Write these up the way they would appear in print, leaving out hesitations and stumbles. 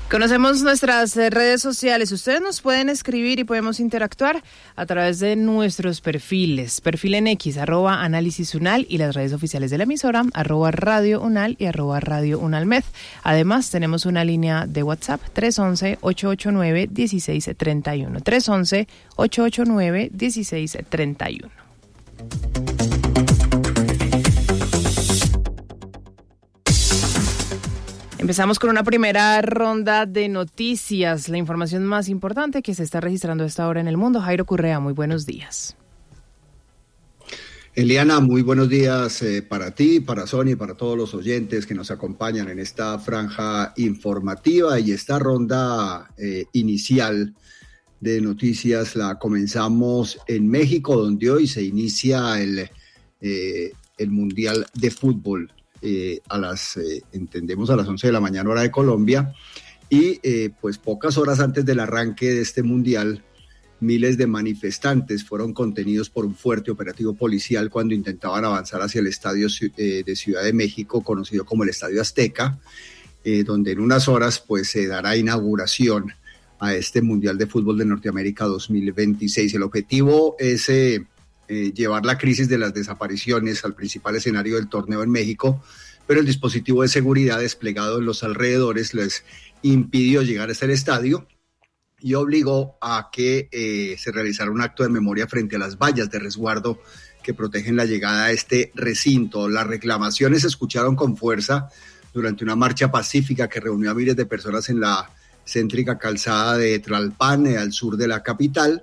Conocemos nuestras redes sociales. Ustedes nos pueden escribir y podemos interactuar a través de nuestros perfiles. Perfil en X, @análisis UNAL, y las redes oficiales de la emisora, @Radio UNAL y @Radio UNALmed. Además, tenemos una línea de WhatsApp, 311-889-1631. 311-889-1631. Empezamos con una primera ronda de noticias, la información más importante que se está registrando a esta hora en el mundo. Jairo Correa, muy buenos días. Eliana, muy buenos días para ti, para Sonia y para todos los oyentes que nos acompañan en esta franja informativa, y esta ronda inicial de noticias la comenzamos en México, donde hoy se inicia el Mundial de Fútbol. Entendemos a las 11 de la mañana hora de Colombia, y pues pocas horas antes del arranque de este mundial, miles de manifestantes fueron contenidos por un fuerte operativo policial cuando intentaban avanzar hacia el estadio de Ciudad de México, conocido como el Estadio Azteca, donde en unas horas pues se dará inauguración a este Mundial de Fútbol de Norteamérica 2026. El objetivo es llevar la crisis de las desapariciones al principal escenario del torneo en México, pero el dispositivo de seguridad desplegado en los alrededores les impidió llegar hasta el estadio y obligó a que se realizara un acto de memoria frente a las vallas de resguardo que protegen la llegada a este recinto. Las reclamaciones se escucharon con fuerza durante una marcha pacífica que reunió a miles de personas en la céntrica calzada de Tlalpan, al sur de la capital,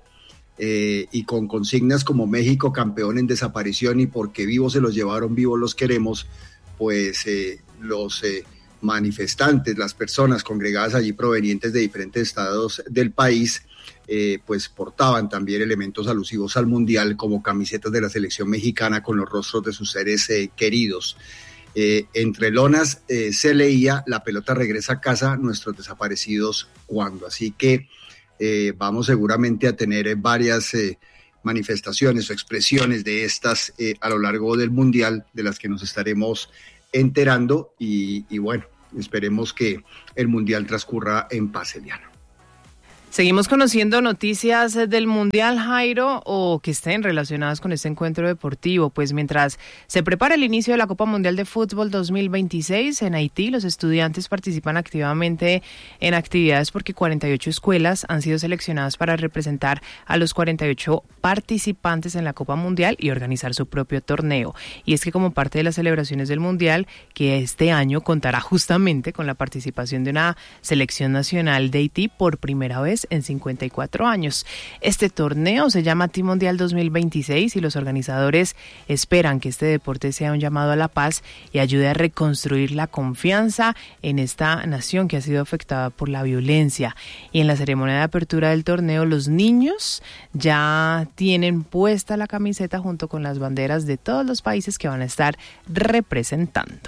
y con consignas como México campeón en desaparición y porque vivos se los llevaron, vivos los queremos. Pues los manifestantes, las personas congregadas allí provenientes de diferentes estados del país, pues portaban también elementos alusivos al mundial, como camisetas de la selección mexicana con los rostros de sus seres queridos. Entre lonas se leía: la pelota regresa a casa, nuestros desaparecidos cuándo. Así que vamos seguramente a tener varias manifestaciones o expresiones de estas a lo largo del mundial, de las que nos estaremos enterando, y bueno, esperemos que el mundial transcurra en paz, Eliana. Seguimos conociendo noticias del Mundial, Jairo, o que estén relacionadas con este encuentro deportivo. Pues mientras se prepara el inicio de la Copa Mundial de Fútbol 2026 en Haití, los estudiantes participan activamente en actividades porque 48 escuelas han sido seleccionadas para representar a los 48 participantes en la Copa Mundial y organizar su propio torneo. Y es que como parte de las celebraciones del Mundial, que este año contará justamente con la participación de una selección nacional de Haití por primera vez en 54 años. Este torneo se llama Team Mundial 2026 y los organizadores esperan que este deporte sea un llamado a la paz y ayude a reconstruir la confianza en esta nación que ha sido afectada por la violencia. Y en la ceremonia de apertura del torneo, los niños ya tienen puesta la camiseta junto con las banderas de todos los países que van a estar representando.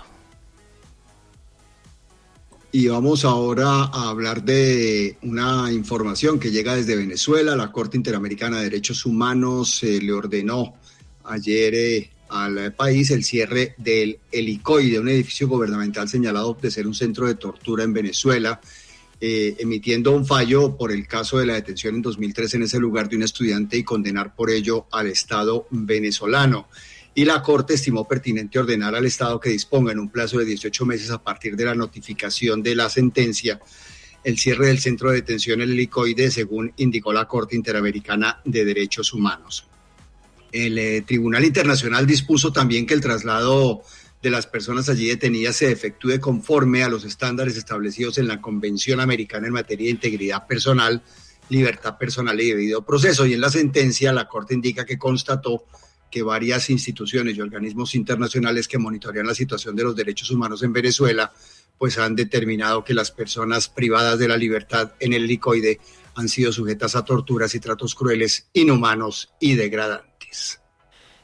Y vamos ahora a hablar de una información que llega desde Venezuela. La Corte Interamericana de Derechos Humanos le ordenó ayer al país el cierre del helicoide, un edificio gubernamental señalado de ser un centro de tortura en Venezuela, emitiendo un fallo por el caso de la detención en 2013 en ese lugar de un estudiante y condenar por ello al Estado venezolano. Y la Corte estimó pertinente ordenar al Estado que disponga en un plazo de 18 meses a partir de la notificación de la sentencia el cierre del centro de detención El Helicoide, según indicó la Corte Interamericana de Derechos Humanos. El Tribunal Internacional dispuso también que el traslado de las personas allí detenidas se efectúe conforme a los estándares establecidos en la Convención Americana en materia de integridad personal, libertad personal y debido proceso. Y en la sentencia la Corte indica que constató que varias instituciones y organismos internacionales que monitorean la situación de los derechos humanos en Venezuela pues han determinado que las personas privadas de la libertad en el helicoide han sido sujetas a torturas y tratos crueles, inhumanos y degradantes.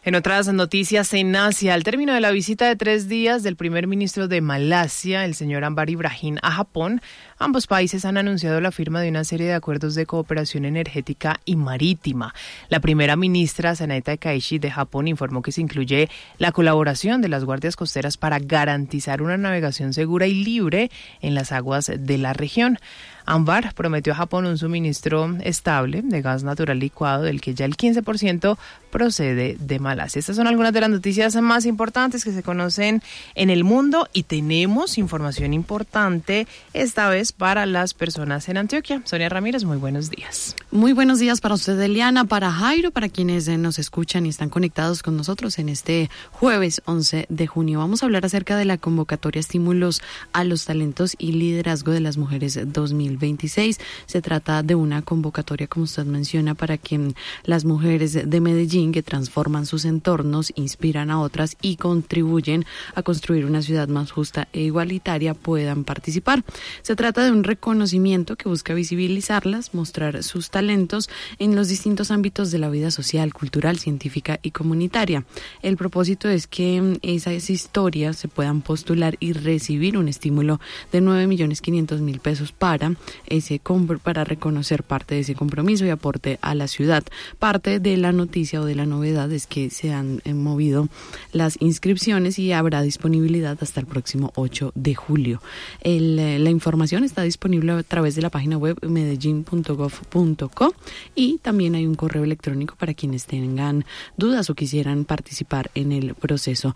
En otras noticias, en Asia, al término de la visita de 3 días del primer ministro de Malasia, el señor Anwar Ibrahim, a Japón, ambos países han anunciado la firma de una serie de acuerdos de cooperación energética y marítima. La primera ministra, Sanae Takaichi, de Japón, informó que se incluye la colaboración de las guardias costeras para garantizar una navegación segura y libre en las aguas de la región. Anwar prometió a Japón un suministro estable de gas natural licuado, del que ya el 15% procede de Malasia. Estas son algunas de las noticias más importantes que se conocen en el mundo, y tenemos información importante esta vez para las personas en Antioquia. Sonia Ramírez, muy buenos días. Muy buenos días para usted, Eliana, para Jairo, para quienes nos escuchan y están conectados con nosotros en este jueves 11 de junio. Vamos a hablar acerca de la convocatoria Estímulos a los Talentos y Liderazgo de las Mujeres 2026. Se trata de una convocatoria, como usted menciona, para que las mujeres de Medellín, que transforman sus entornos, inspiran a otras y contribuyen a construir una ciudad más justa e igualitaria, puedan participar. Se trata de un reconocimiento que busca visibilizarlas, mostrar sus talentos en los distintos ámbitos de la vida social, cultural, científica y comunitaria. El propósito es que esas historias se puedan postular y recibir un estímulo de 9.500.000 pesos para reconocer parte de ese compromiso y aporte a la ciudad. Parte de la noticia o de la novedad es que se han movido las inscripciones y habrá disponibilidad hasta el próximo 8 de julio. La información está disponible a través de la página web medellin.gov.co, y también hay un correo electrónico para quienes tengan dudas o quisieran participar en el proceso.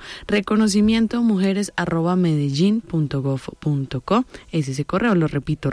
reconocimientomujeres@medellin.gov.co es ese correo, lo repito,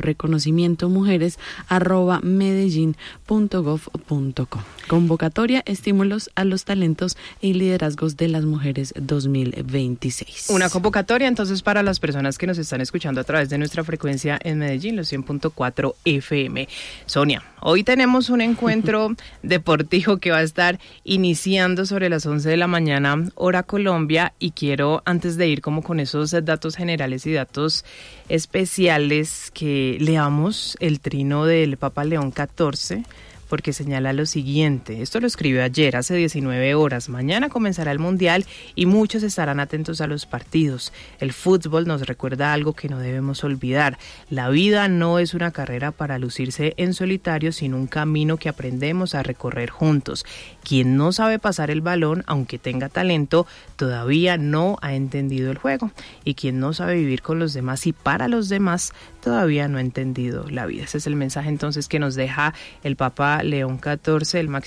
reconocimientomujeres@medellin.gov.co. Convocatoria Estímulos a los Talentos y Liderazgos de las Mujeres 2026. Una convocatoria entonces para las personas que nos están escuchando a través de nuestra frecuencia en Medellín, los 100.4 FM. Sonia, hoy tenemos un encuentro deportivo que va a estar iniciando sobre las 11 de la mañana, hora Colombia, y quiero, antes de ir como con esos datos generales y datos especiales, que leamos el trino del Papa León XIV, porque señala lo siguiente. Esto lo escribió ayer, hace 19 horas. Mañana comenzará el Mundial y muchos estarán atentos a los partidos. El fútbol nos recuerda algo que no debemos olvidar. La vida no es una carrera para lucirse en solitario, sino un camino que aprendemos a recorrer juntos. Quien no sabe pasar el balón, aunque tenga talento, todavía no ha entendido el juego. Y quien no sabe vivir con los demás y para los demás, todavía no ha entendido la vida. Ese es el mensaje entonces que nos deja el Papa León XIV, el máximo